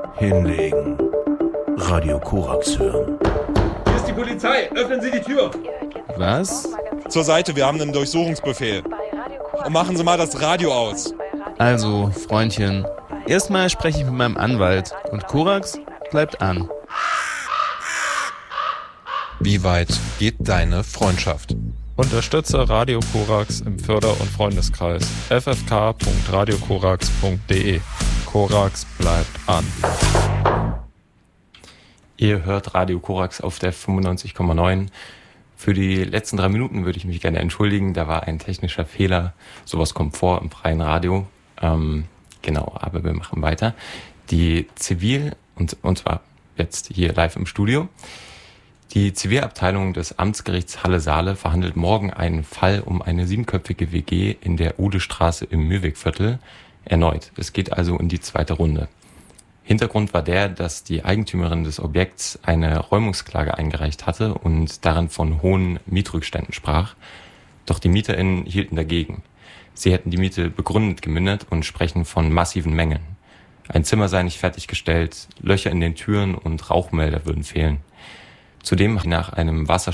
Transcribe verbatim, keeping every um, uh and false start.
Hinlegen. Radio Korax hören. Hier ist die Polizei. Öffnen Sie die Tür. Was? Zur Seite, wir haben einen Durchsuchungsbefehl. Und machen Sie mal das Radio aus. Also, Freundchen, erstmal spreche ich mit meinem Anwalt und Korax bleibt an. Wie weit geht deine Freundschaft? Unterstütze Radio Korax im Förder- und Freundeskreis f f k punkt radio korax punkt d e. Korax bleibt an. Ihr hört Radio Korax auf der fünfundneunzig Komma neun. Für die letzten drei Minuten würde ich mich gerne entschuldigen. Da war ein technischer Fehler. Sowas kommt vor im freien Radio. Ähm, genau, aber wir machen weiter. Die Zivil, und, und zwar jetzt hier live im Studio. Die Zivilabteilung des Amtsgerichts Halle-Saale verhandelt morgen einen Fall um eine siebenköpfige W G in der Udestraße im Mühwegviertel erneut. Es geht also in die zweite Runde. Hintergrund war der, dass die Eigentümerin des Objekts eine Räumungsklage eingereicht hatte und darin von hohen Mietrückständen sprach. Doch die MieterInnen hielten dagegen. Sie hätten die Miete begründet gemindert und sprechen von massiven Mängeln. Ein Zimmer sei nicht fertiggestellt, Löcher in den Türen und Rauchmelder würden fehlen. Zudem nach einem Wasser